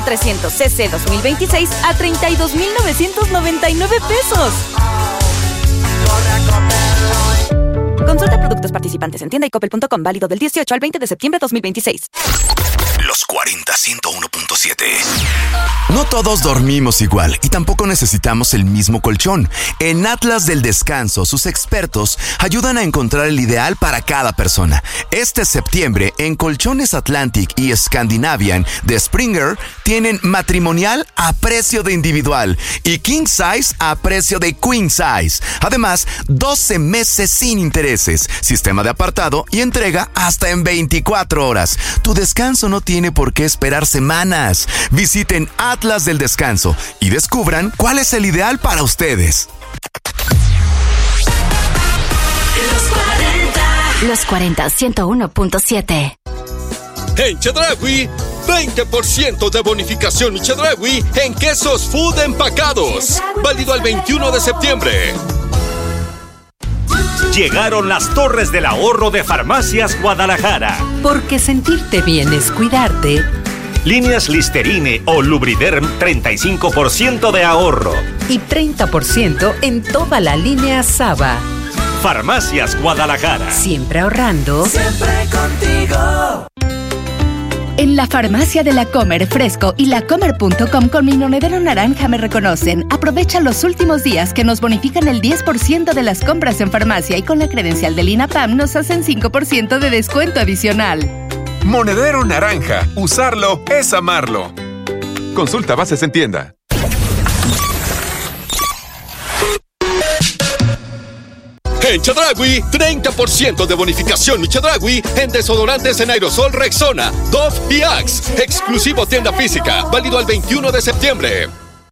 300cc 2026 a 32,999 pesos. Consulta productos participantes en tienda y coppel.com, válido del 18 al 20 de septiembre de 2026. Los 40 101.7. No todos dormimos igual y tampoco necesitamos el mismo colchón. En Atlas del Descanso, sus expertos ayudan a encontrar el ideal para cada persona. Este septiembre, en Colchones Atlantic y Scandinavian de Springer, tienen matrimonial a precio de individual y king size a precio de queen size. Además, 12 meses sin intereses, sistema de apartado y entrega hasta en 24 horas. Tu descanso no tiene por qué esperar semanas. Visiten Atlas del Descanso y descubran cuál es el ideal para ustedes. Los 40 101.7. En Chedraui, 20% de bonificación Chedraui en quesos food empacados. Válido al 21 de septiembre. Llegaron las Torres del Ahorro de Farmacias Guadalajara. Porque sentirte bien es cuidarte. Líneas Listerine o Lubriderm, 35% de ahorro. Y 30% en toda la línea Saba. Farmacias Guadalajara. Siempre ahorrando. Siempre contigo. En la farmacia de La Comer Fresco y lacomer.com con mi monedero naranja me reconocen. Aprovecha los últimos días que nos bonifican el 10% de las compras en farmacia y con la credencial del INAPAM nos hacen 5% de descuento adicional. Monedero naranja. Usarlo es amarlo. Consulta bases en tienda. En Chedraui, 30% de bonificación Chedraui en desodorantes en aerosol Rexona, Dove y Axe. Exclusivo tienda física, válido al 21 de septiembre.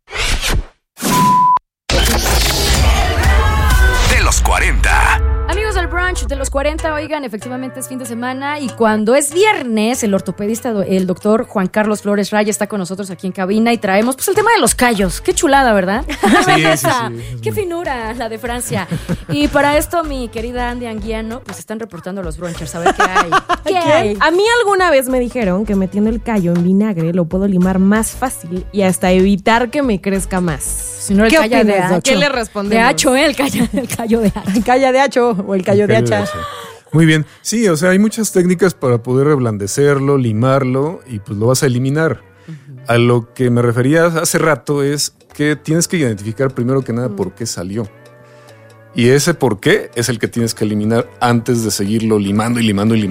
De los 40. Amigos del brunch de los 40, oigan, efectivamente es fin de semana y cuando es viernes, el ortopedista, el doctor Juan Carlos Flores Raya está con nosotros aquí en cabina y traemos pues el tema de los callos. Qué chulada, ¿verdad? Sí, sí. Qué finura la de Francia. Y para esto, mi querida Andy Anguiano, pues están reportando los brunchers, a ver qué hay. ¿Qué hay? A mí alguna vez me dijeron que metiendo el callo en vinagre lo puedo limar más fácil y hasta evitar que me crezca más. Si no, el callo de hacho. ¿Qué le respondemos? De hacho, el callo de hacho. El callo de hacho o el callo de hacha. Muy bien. Sí, o sea, hay muchas técnicas para poder reblandecerlo, limarlo y pues lo vas a eliminar. Uh-huh. A lo que me refería hace rato es que tienes que identificar primero que nada por qué salió. Y ese por qué es el que tienes que eliminar antes de seguirlo limando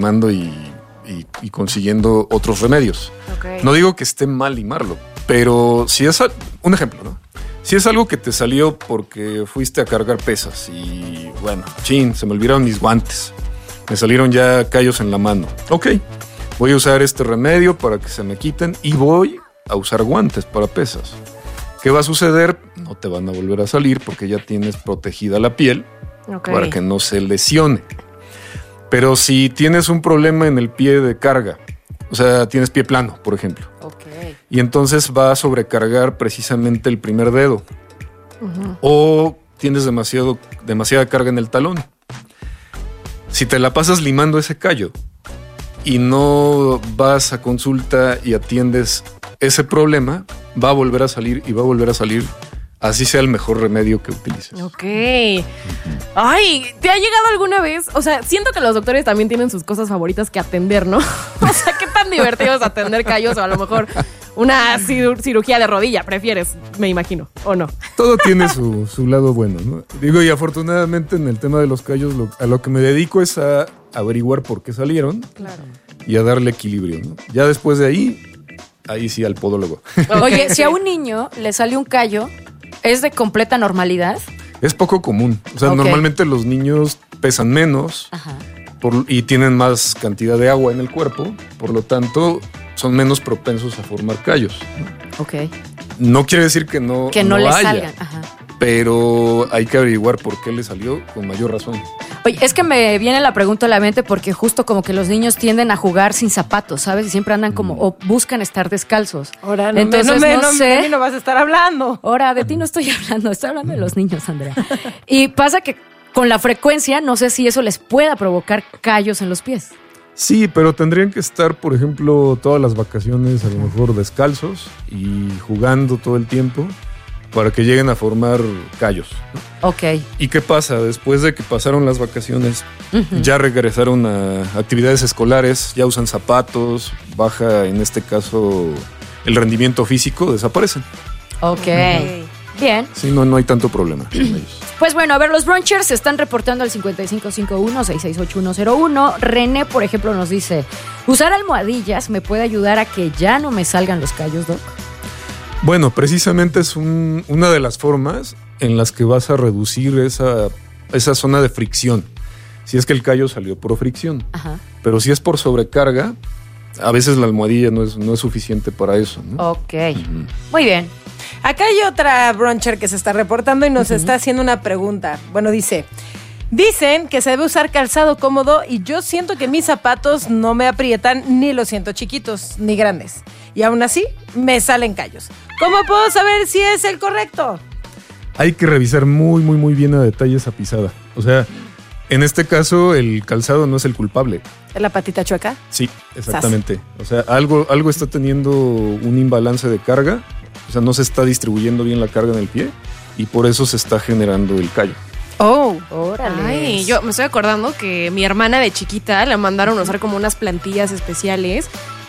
y consiguiendo otros remedios. Okay. No digo que esté mal limarlo, pero si es un ejemplo, ¿no? Si es algo que te salió porque fuiste a cargar pesas y, bueno, se me olvidaron mis guantes. Me salieron ya callos en la mano. Ok, voy a usar este remedio para que se me quiten y voy a usar guantes para pesas. ¿Qué va a suceder? No te van a volver a salir porque ya tienes protegida la piel para que no se lesione. Pero si tienes un problema en el pie de carga, o sea, tienes pie plano, por ejemplo. Y entonces va a sobrecargar precisamente el primer dedo. Uh-huh. O tienes demasiada carga en el talón. Si te la pasas limando ese callo y no vas a consulta y atiendes ese problema, va a volver a salir y va a volver a salir. Así sea el mejor remedio que utilices. Ok. Ay, ¿te ha llegado alguna vez? O sea, siento que los doctores también tienen sus cosas favoritas que atender, ¿no? O sea, ¿qué tan divertido es atender callos? O a lo mejor una cirugía de rodilla, prefieres, me imagino, ¿o no? Todo tiene su lado bueno, ¿no? Digo, y afortunadamente en el tema de los callos, a lo que me dedico es a averiguar por qué salieron. Claro. Y a darle equilibrio, ¿no? Ya después de ahí sí al podólogo. Oye, si a un niño le sale un callo, ¿es de completa normalidad? Es poco común. O sea, normalmente los niños pesan menos y tienen más cantidad de agua en el cuerpo. Por lo tanto, son menos propensos a formar callos. Ok. No quiere decir que no le haya, salgan. pero hay que averiguar por qué le salió con mayor razón. Oye, es que me viene la pregunta a la mente porque justo como que los niños tienden a jugar sin zapatos, ¿sabes? Y siempre andan como, o buscan estar descalzos. Ahora, entonces no sé. De mí no vas a estar hablando. Ahora, de ti no estoy hablando de los niños, Andrea. Y pasa que con la frecuencia, no sé si eso les pueda provocar callos en los pies. Sí, pero tendrían que estar, por ejemplo, todas las vacaciones a lo mejor descalzos y jugando todo el tiempo para que lleguen a formar callos, ¿no? Ok. ¿Y qué pasa? Después de que pasaron las vacaciones, ya regresaron a actividades escolares, ya usan zapatos, baja en este caso el rendimiento físico, desaparecen. Ok. Bien. Sí, no hay tanto problema con ellos. Pues bueno, a ver, los brunchers se están reportando al 5551-668101. René, por ejemplo, nos dice, ¿usar almohadillas me puede ayudar a que ya no me salgan los callos, Doc? Bueno, precisamente es una de las formas en las que vas a reducir esa zona de fricción. Si es que el callo salió por fricción. Ajá. Pero si es por sobrecarga, a veces la almohadilla no es suficiente para eso, ¿no? Ok. Muy bien. Acá hay otra bruncher que se está reportando y nos está haciendo una pregunta. Bueno, dicen que se debe usar calzado cómodo y yo siento que mis zapatos no me aprietan ni los siento chiquitos ni grandes. Y aún así me salen callos. ¿Cómo puedo saber si es el correcto? Hay que revisar muy, muy, muy bien a detalle esa pisada. O sea, en este caso el calzado no es el culpable. ¿Es la patita chueca? Sí, exactamente. O sea, algo está teniendo un imbalance de carga. O sea, no se está distribuyendo bien la carga en el pie y por eso se está generando el callo. Oh, órale. Ay, yo me estoy acordando que mi hermana de chiquita la mandaron a usar como unas plantillas especiales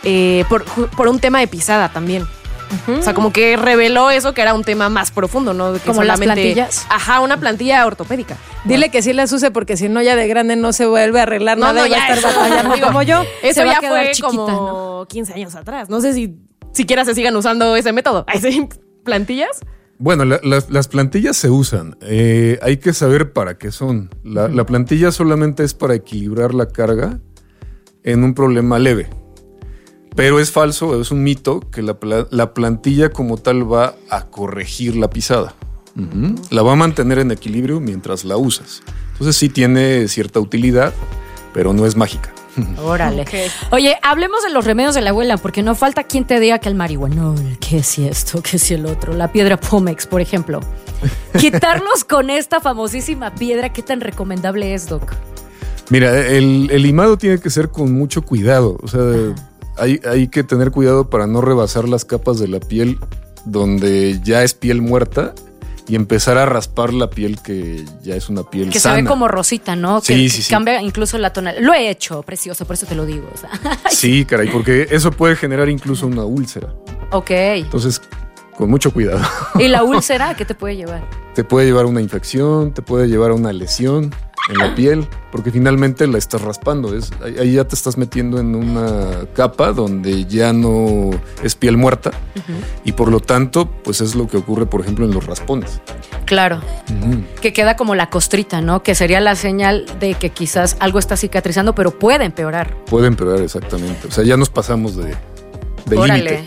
por un tema de pisada también. O sea, como que reveló eso que era un tema más profundo, ¿no? Que como las plantillas. Ajá, una plantilla ortopédica. Dile que sí las use porque si no ya de grande no se vuelve a arreglar nada y va a estar eso, batallando como yo. Eso ya fue chiquita, como ¿no? 15 años atrás. No sé si siquiera se sigan usando ese método. ¿Plantillas? Bueno, las plantillas se usan. Hay que saber para qué son. La plantilla solamente es para equilibrar la carga en un problema leve. Pero es falso, es un mito que la plantilla como tal va a corregir la pisada. La va a mantener en equilibrio mientras la usas. Entonces sí tiene cierta utilidad, pero no es mágica. Órale. Okay. Oye, hablemos de los remedios de la abuela, porque no falta quien te diga que el marihuanol, que si esto, que si el otro, la piedra Pómex, por ejemplo. Quitarlos con esta famosísima piedra, ¿qué tan recomendable es, Doc? Mira, el limado tiene que ser con mucho cuidado. O sea, hay que tener cuidado para no rebasar las capas de la piel donde ya es piel muerta y empezar a raspar la piel que ya es una piel que sana. se ve como rosita, ¿no? Sí, que cambia incluso la tonalidad. Lo he hecho, precioso, por eso te lo digo. O sea. Sí, caray, porque eso puede generar incluso una úlcera. Ok. Entonces, con mucho cuidado. ¿Y la úlcera qué te puede llevar? Te puede llevar a una infección, te puede llevar a una lesión en la piel, porque finalmente la estás raspando. Ahí ya te estás metiendo en una capa donde ya no es piel muerta y por lo tanto, pues es lo que ocurre, por ejemplo, en los raspones. Claro, que queda como la costrita, ¿no? Que sería la señal de que quizás algo está cicatrizando, pero puede empeorar. Puede empeorar, exactamente. O sea, ya nos pasamos de límite.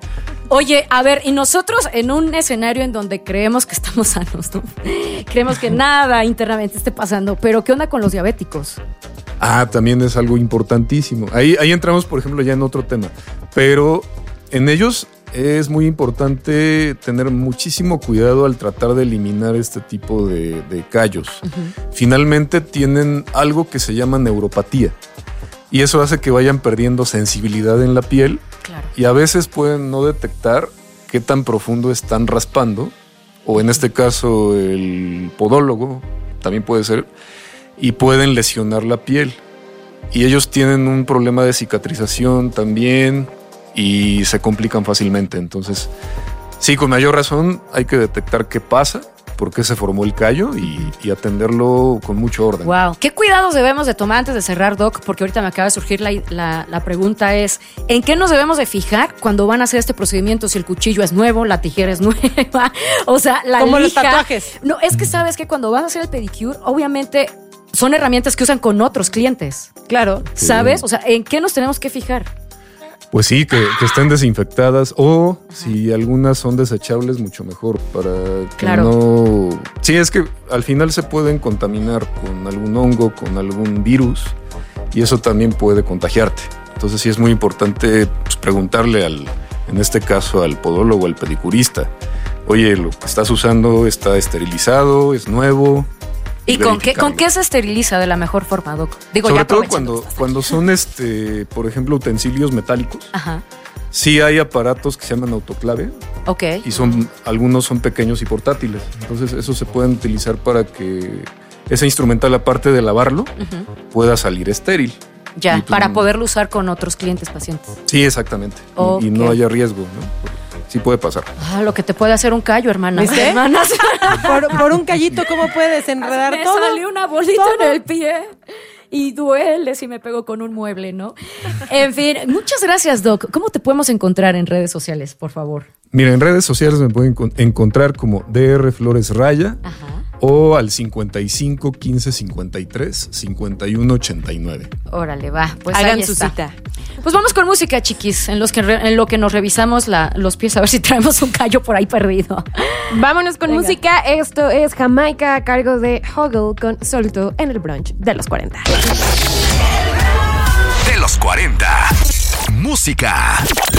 Oye, a ver, y nosotros en un escenario en donde creemos que estamos sanos, ¿no? Creemos que nada internamente esté pasando, pero ¿qué onda con los diabéticos? También es algo importantísimo. Ahí entramos, por ejemplo, ya en otro tema, pero en ellos es muy importante tener muchísimo cuidado al tratar de eliminar este tipo de callos. Finalmente tienen algo que se llama neuropatía y eso hace que vayan perdiendo sensibilidad en la piel. Claro. Y a veces pueden no detectar qué tan profundo están raspando, o en este caso el podólogo también puede ser, y pueden lesionar la piel. Y ellos tienen un problema de cicatrización también y se complican fácilmente. Entonces, sí, con mayor razón hay que detectar qué pasa, por qué se formó el callo y atenderlo con mucho orden. Wow. ¿Qué cuidados debemos de tomar antes de cerrar, Doc? Porque ahorita me acaba de surgir la pregunta es, ¿en qué nos debemos de fijar cuando van a hacer este procedimiento? Si el cuchillo es nuevo, la tijera es nueva, o sea, la como lija. Los tatuajes. No, es que sabes que cuando vas a hacer el pedicure, obviamente son herramientas que usan con otros clientes. Claro. ¿Sabes? O sea, ¿en qué nos tenemos que fijar? Pues sí, que estén desinfectadas o si algunas son desechables, mucho mejor para que no... Sí, es que al final se pueden contaminar con algún hongo, con algún virus y eso también puede contagiarte. Entonces sí es muy importante pues, preguntarle en este caso al podólogo, al pedicurista, oye, lo que estás usando está esterilizado, es nuevo, ¿Y con qué se esteriliza de la mejor forma, Doc? Digo, sobre ya todo cuando son, por ejemplo, utensilios metálicos. Ajá. Sí hay aparatos que se llaman autoclave. Ok. Y algunos son pequeños y portátiles. Entonces, esos se pueden utilizar para que ese instrumental, aparte de lavarlo, pueda salir estéril. Ya, para poderlo usar con otros clientes, pacientes. Sí, exactamente. Okay. Y no haya riesgo, ¿no? Sí puede pasar. Lo que te puede hacer un callo, hermana. ¿Viste? Hermanas. Por un callito, ¿cómo puedes enredar me todo? Me salió una bolita en el pie. Y duele si me pego con un mueble, ¿no? En fin, muchas gracias, Doc. ¿Cómo te podemos encontrar en redes sociales, por favor? Mira, en redes sociales me pueden encontrar como DR Flores Raya. Ajá. O al 55 15 53 51 89. Órale, va. Pues hagan ahí su está. cita. Pues vamos con música, chiquis, en lo que nos revisamos los pies a ver si traemos un callo por ahí perdido. Vámonos con música. Esto es Jamaica a cargo de Hoggle con Solto en el brunch de los 40. De los 40. Música.